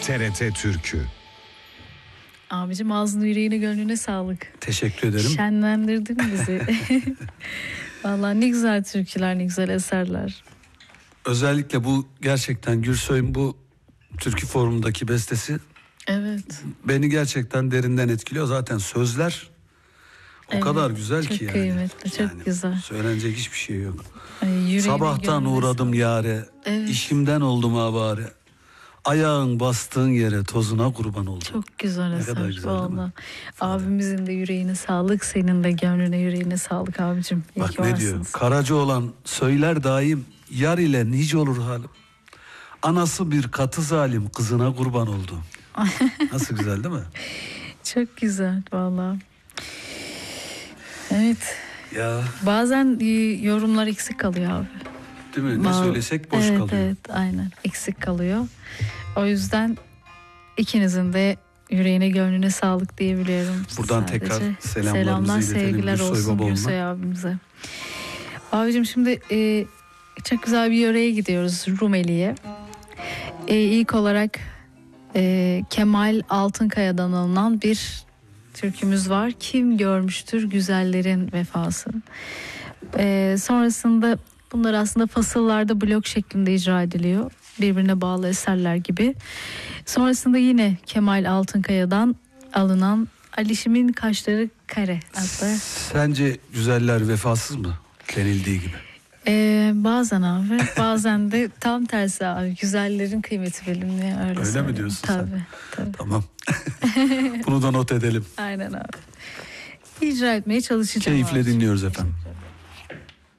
TRT Türkü. Abicim ağzını yüreğine gönlüne sağlık. Teşekkür ederim. Şenlendirdin bizi. Vallahi ne güzel türküler, ne güzel eserler. Özellikle bu gerçekten Gürsoy'un bu türkü forumundaki bestesi Evet. beni gerçekten derinden etkiliyor. Zaten sözler o kadar güzel çok ki yani. kıymetli, çok güzel. Söylenecek hiçbir şey yok. Yüreğine, Sabahtan gönlüne uğradım sağlık. yâre, Evet. işimden oldum avare. Ayağın bastığın yere tozuna kurban oldum. Çok güzel eser. kadar güzel, değil mi? Vallahi. Abimizin de yüreğine sağlık, senin de gönlüne yüreğine sağlık abicim. İyi Bak ki ne varsınız. diyor? Karaca olan söyler daim, yar ile nice olur halim. Anası bir katı zalim, kızına kurban oldu. Nasıl güzel değil mi? Çok güzel vallahi. Evet. Ya Bazen yorumlar eksik kalıyor abi. değil mi? Ne söylesek boş evet, kalıyor. Evet, aynen. Eksik kalıyor. O yüzden ikinizin de yüreğine gönlüne sağlık diyebiliyorum. Buradan Sadece. tekrar selamlar, selamlar iletelim sevgiler Gürsoy olsun Babaoğlu'na. Gürsoy abimize. Abicim şimdi çok güzel bir yöreye gidiyoruz, Rumeli'ye. İlk olarak Kemal Altınkaya'dan alınan bir türkümüz var. Kim görmüştür güzellerin vefasını. Sonrasında bunlar aslında fasıllarda blok şeklinde icra ediliyor. Birbirine bağlı eserler gibi. Sonrasında yine Kemal Altınkaya'dan alınan Alişim'in Kaşları Kare adlı. Sence güzeller vefasız mı? Denildiği gibi. Bazen abi, bazen de tam tersi abi. Güzellerin kıymeti bilinmiyor. Öyle Öyle mi söyleyeyim. diyorsun tabii, sen? Tabii. Tamam. Bunu da not edelim. Aynen abi. İcra etmeye çalışacağım. Keyifle abi. dinliyoruz efendim.